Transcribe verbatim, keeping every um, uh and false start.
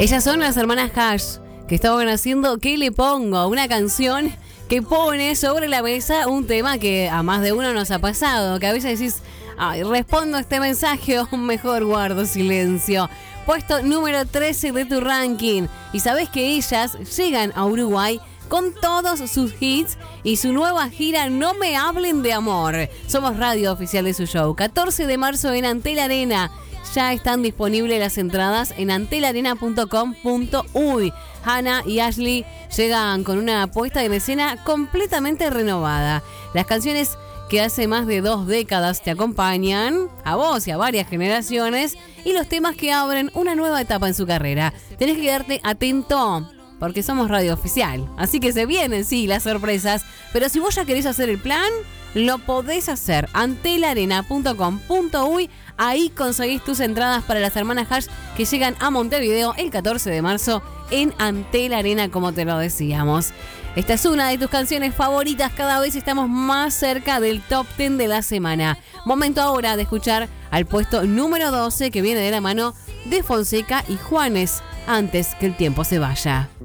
Ellas son las hermanas Hash, que estaban haciendo ¿Qué le pongo? Una canción que pone sobre la mesa un tema que a más de uno nos ha pasado, que a veces decís, ay, respondo a este mensaje o mejor guardo silencio. Puesto número trece de tu ranking. Y sabés que ellas llegan a Uruguay con todos sus hits y su nueva gira No me hablen de amor. Somos radio oficial de su show. catorce de marzo en Antel Arena. Ya están disponibles las entradas en antelarena punto com punto uy. Hannah y Ashley llegan con una puesta en escena completamente renovada. Las canciones que hace más de dos décadas te acompañan, a vos y a varias generaciones, y los temas que abren una nueva etapa en su carrera. Tenés que quedarte atento, porque somos radio oficial. Así que se vienen, sí, las sorpresas. Pero si vos ya querés hacer el plan, lo podés hacer. antelarena punto com punto uy. Ahí conseguís tus entradas para las hermanas Hash que llegan a Montevideo el catorce de marzo en Antel Arena, como te lo decíamos. Esta es una de tus canciones favoritas. Cada vez estamos más cerca del top diez de la semana. Momento ahora de escuchar al puesto número doce, que viene de la mano de Fonseca y Juanes, Antes que el tiempo se vaya.